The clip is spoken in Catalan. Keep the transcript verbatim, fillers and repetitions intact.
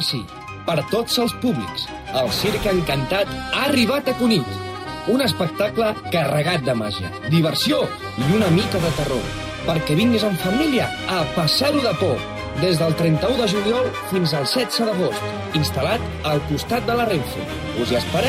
Ara sí, per a tots els públics, el Circ Encantat ha arribat a Cunit. Un espectacle carregat de màgia, diversió i una mica de terror, perquè vinguis en família a passar-ho de por, des del trenta-u de juliol fins al setze d'agost, instal·lat al costat de la Renfe. Us hi esperem.